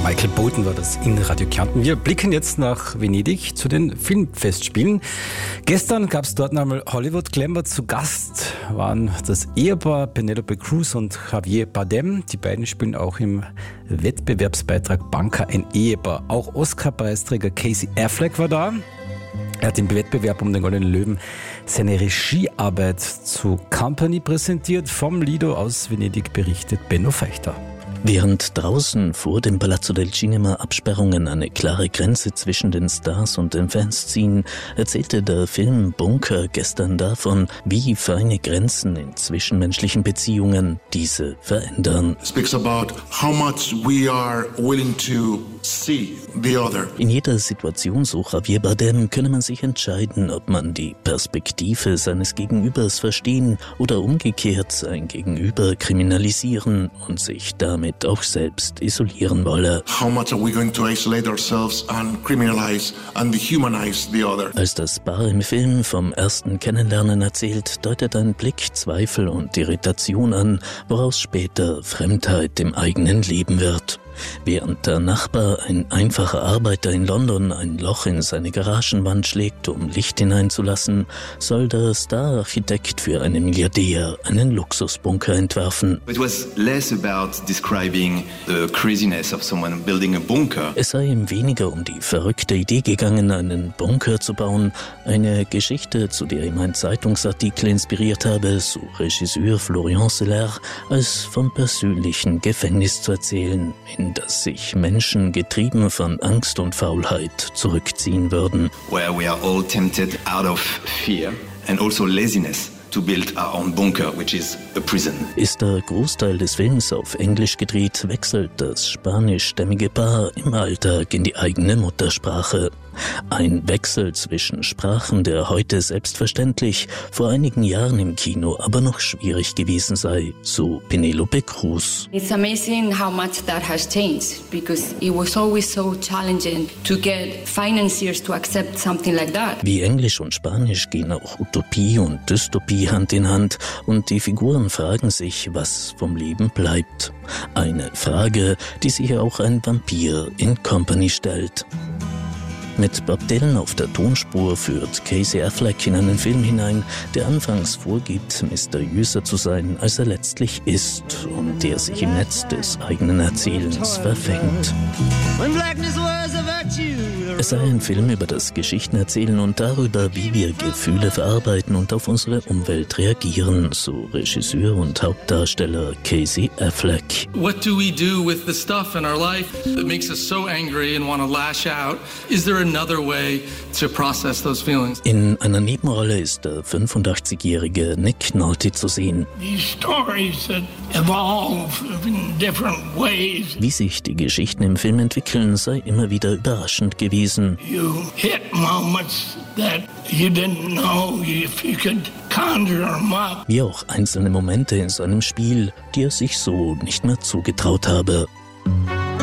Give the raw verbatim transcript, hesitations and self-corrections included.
Michael Bolton war das in Radio Kärnten. Wir blicken jetzt nach Venedig zu den Filmfestspielen. Gestern gab es dort einmal Hollywood Glamour. Zu Gast waren das Ehepaar Penelope Cruz und Javier Bardem. Die beiden spielen auch im Wettbewerbsbeitrag Banker ein Ehepaar. Auch Oscar-Preisträger Casey Affleck war da. Er hat im Wettbewerb um den Goldenen Löwen seine Regiearbeit zu Company präsentiert. Vom Lido aus Venedig berichtet Benno Feichter. Während draußen vor dem Palazzo del Cinema Absperrungen eine klare Grenze zwischen den Stars und den Fans ziehen, erzählte der Film Bunker gestern davon, wie feine Grenzen in zwischenmenschlichen Beziehungen diese verändern. Speaks about how much we are willing to see the other. In jeder Situation, so Javier Bardem, könne man sich entscheiden, ob man die Perspektive seines Gegenübers verstehen oder umgekehrt sein Gegenüber kriminalisieren und sich damit auch selbst isolieren wolle. How much are we going to isolate ourselves and criminalize and dehumanize the other? Als das Paar im Film vom ersten Kennenlernen erzählt, deutet ein Blick Zweifel und Irritation an, woraus später Fremdheit im eigenen Leben wird. Während der Nachbar, ein einfacher Arbeiter in London, ein Loch in seine Garagenwand schlägt, um Licht hineinzulassen, soll der Star-Architekt für einen Milliardär einen Luxusbunker entwerfen. It was less about describing the craziness of someone building a bunker. Es sei ihm weniger um die verrückte Idee gegangen, einen Bunker zu bauen, eine Geschichte, zu der ihm ein Zeitungsartikel inspiriert habe, so Regisseur Florian Seller, als vom persönlichen Gefängnis zu erzählen, in dass sich Menschen getrieben von Angst und Faulheit zurückziehen würden. Where we are all tempted out of fear and also laziness to build our own bunker, which is a prison. Ist der Großteil des Films auf Englisch gedreht, wechselt das spanischstämmige Paar im Alltag in die eigene Muttersprache. Ein Wechsel zwischen Sprachen, der heute selbstverständlich, vor einigen Jahren im Kino aber noch schwierig gewesen sei, so Penelope Cruz. It's amazing how much that has changed, because it was always so challenging to get financiers to accept something like that. Wie Englisch und Spanisch gehen auch Utopie und Dystopie Hand in Hand und die Figuren fragen sich, was vom Leben bleibt. Eine Frage, die sich auch ein Vampir in Company stellt. Mit Bob Dylan auf der Tonspur führt Casey Affleck in einen Film hinein, der anfangs vorgibt, mysteriöser zu sein, als er letztlich ist und der sich im Netz des eigenen Erzählens verfängt. Es sei ein Film über das Geschichtenerzählen und darüber, wie wir Gefühle verarbeiten und auf unsere Umwelt reagieren, so Regisseur und Hauptdarsteller Casey Affleck. What do we do with the stuff in our life that makes us so angry and want to lash out? Is there another way to process those feelings? In einer Nebenrolle ist der fünfundachtzigjährige Nick Nolte zu sehen. These stories that evolve in different ways. Wie sich die Geschichten im Film entwickeln, sei immer wieder überraschend gewesen. You hit moments that you didn't know if you could conjure them up. Wie auch einzelne Momente in seinem Spiel, die er sich so nicht mehr zugetraut habe.